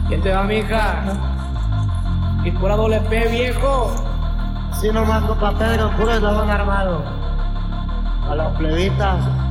¿Quién te va, mija? Y pura doble P, viejo. Si no mando papel, puro eslabón armado. A los plebitas